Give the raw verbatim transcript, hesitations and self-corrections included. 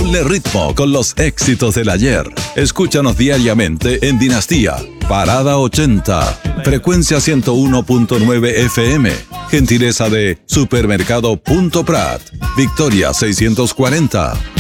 Ponle ritmo con los éxitos del ayer. Escúchanos diariamente en Dinastía, Parada ochenta, frecuencia ciento uno punto nueve F M. Gentileza de Supermercado Punto Prat, Victoria seiscientos cuarenta.